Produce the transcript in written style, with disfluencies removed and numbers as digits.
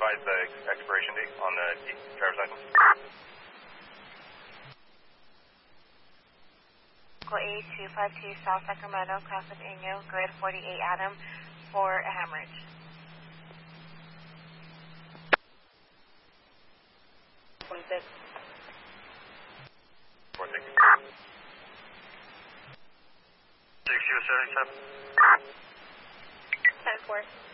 advise the expiration date on the driver's license? Vehicle A252 South Sacramento, class of Inyo, grid 48 Adam for a hemorrhage. Six. 10-4.